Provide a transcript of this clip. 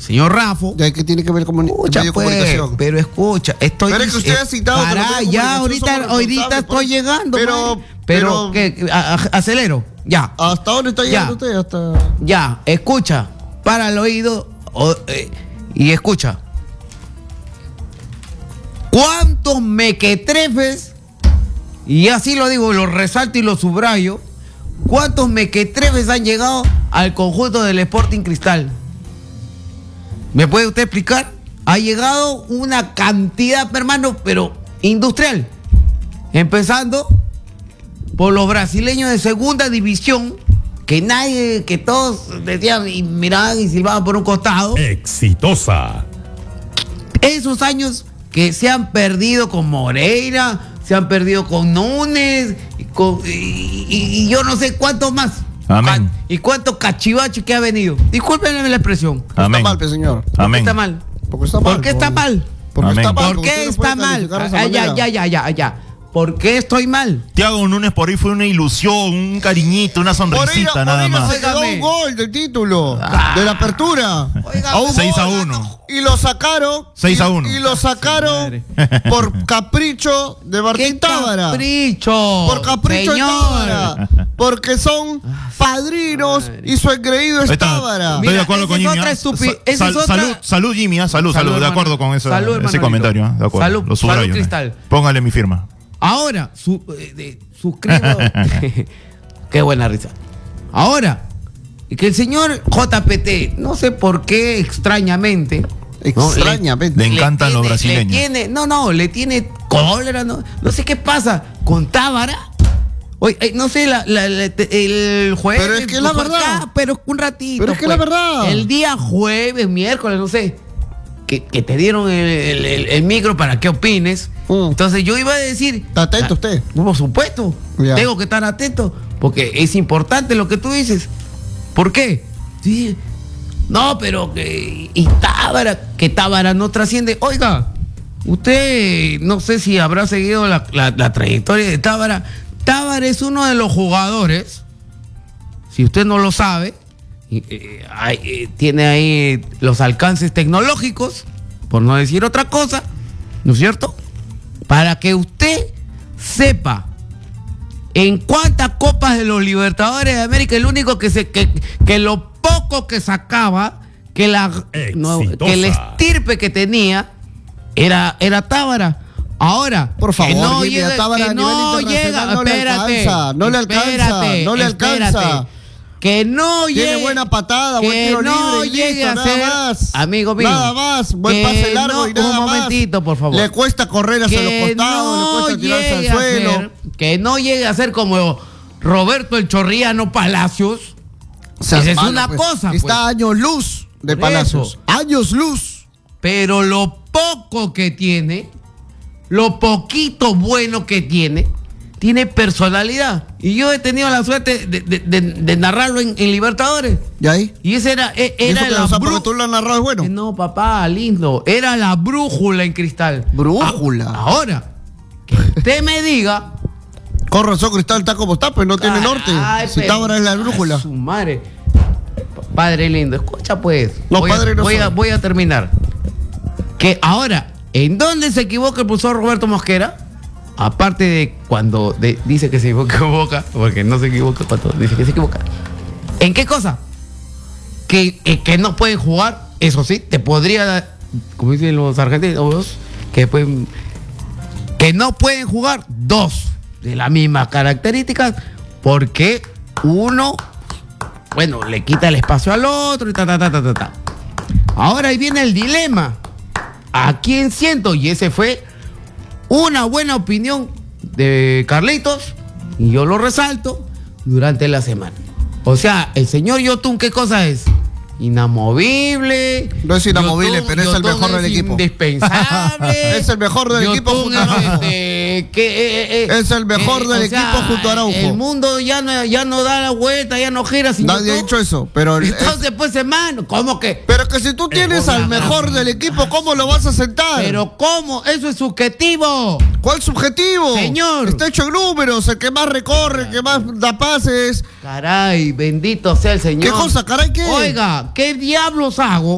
señor Rafo. ¿Ya qué tiene que ver con medio de comunicación? Pero escucha, estoy... Pero es que usted ha citado... ya, ahorita estoy llegando. Pero ¿qué? Acelero, ya. ¿Hasta dónde está llegando usted? Ya, escucha, para el oído y escucha. ¿Cuántos mequetrefes, y así lo digo, lo resalto y lo subrayo, cuántos mequetrefes han llegado al conjunto del Sporting Cristal? ¿Me puede usted explicar? Ha llegado una cantidad, hermano, pero industrial. Empezando por los brasileños de segunda división, que todos decían y miraban y silbaban por un costado. Exitosa. Esos años que se han perdido con Moreira, se han perdido con Núñez, y yo no sé cuántos más. Amén. Y cuántos cachivaches que ha venido. Discúlpenme la expresión. Amén. Está mal, señor. Amén. Está mal. Porque está mal. ¿Por qué está mal? Porque está mal. ¿Por qué está mal? Ya. ¿Por qué estoy mal? Thiago Núñez por ahí fue una ilusión, un cariñito, una sonrisita nada más. Se quedó un gol del título, de la apertura. 6-1. Y lo sacaron. 6-1. Y lo sacaron por capricho de Martín Tábara. Capricho. Por capricho de Tábara. Porque son padrinos y su engreído es Tábara. Estoy de acuerdo con Jimmy. Salud, Jimmy. Salud. De acuerdo con ese comentario. De acuerdo. Salud, lo subrayo. salud, Cristal. Póngale mi firma. Ahora, suscribo. Qué buena risa. Ahora, que el señor JPT, no sé por qué extrañamente. Extrañamente. Le encantan los brasileños. Le tiene cólera, no sé qué pasa con Tábara. Oye, no sé, el jueves. Pero es que es la verdad. Pero un ratito. Pero es que es la verdad. El día jueves, miércoles, no sé. Que te dieron el micro para que opines. Entonces yo iba a decir... ¿Está atento usted? Por supuesto. Ya. Tengo que estar atento. Porque es importante lo que tú dices. ¿Por qué? Sí. No, pero que Tábara no trasciende. Oiga, usted no sé si habrá seguido la trayectoria de Tábara. Tábara es uno de los jugadores, si usted no lo sabe, tiene ahí los alcances tecnológicos, por no decir otra cosa, ¿no es cierto? Para que usted sepa en cuántas copas de los Libertadores de América, el único que lo poco que sacaba, que el estirpe que tenía era Tábara. Ahora, por favor, que no Jimmy, llega, Tábara que a nivel no internacional llega, no le alcanza. Que no llegue. Tiene buena patada, buen tiro no libre y llegue listo, a ser, nada más. amigo mío. Nada más, buen pase largo y nada más. Un momentito, por favor. Le cuesta correr hacia los costados, le cuesta tirarse al suelo. Que no llegue a ser como Roberto el Chorriano Palacios. Esa es una cosa. Está años luz de Palacios. Años luz. Pero lo poco que tiene, lo poquito bueno que tiene personalidad. Y yo he tenido la suerte de narrarlo en Libertadores. ¿Y ahí? Y ese era la porque tú lo has narrado, es bueno. No, papá, lindo. Era la brújula en Cristal. Brújula. Ahora, que usted me diga. Con razón, Cristal está como está, pues no tiene norte. Si Tábara es la brújula. Su madre. Padre lindo, escucha pues. Los padres no son. Voy a terminar. Que ahora, ¿en dónde se equivoca el profesor Roberto Mosquera? Aparte de cuando dice que se equivoca, porque no se equivoca cuando dice que se equivoca. ¿En qué cosa? Que no pueden jugar, eso sí, te podría dar, como dicen los argentinos, que no pueden jugar dos de las mismas características, porque uno, bueno, le quita el espacio al otro y ta. Ahora ahí viene el dilema. ¿A quién siento? Y ese fue una buena opinión de Carlitos, y yo lo resalto, durante la semana. O sea, el señor Yotun, ¿qué cosa es? Inamovible. No es inamovible, pero es el mejor del equipo. Indispensable. Es el mejor del equipo junto a Araujo. Es el mejor del equipo junto a Araujo. El mundo ya no da la vuelta, ya no gira sin Nadie ha dicho eso, pero entonces, pues, hermano, ¿cómo que? Pero que si tú tienes al mejor del equipo, ¿cómo lo vas a sentar? Pero ¿cómo? Eso es subjetivo. ¿Cuál subjetivo? Señor. Está hecho en números, el que más recorre, el que más da pases. Caray, bendito sea el Señor. ¿Qué cosa, caray, qué? Oiga, ¿qué diablos hago